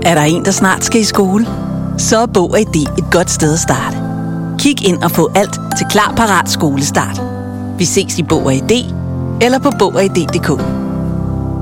Er der en, der snart skal i skole? Så er Bog og ID et godt sted at starte. Kig ind og få alt til klar parat skolestart. Vi ses i Bog og ID eller på bogogid.dk.